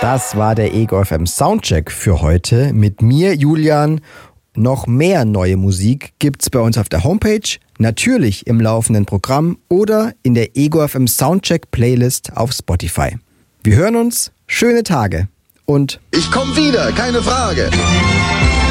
Das war der Ego FM Soundcheck für heute mit mir, Julian. Noch mehr neue Musik gibt's bei uns auf der Homepage, natürlich im laufenden Programm oder in der Ego FM Soundcheck Playlist auf Spotify. Wir hören uns, schöne Tage und ich komm wieder, keine Frage.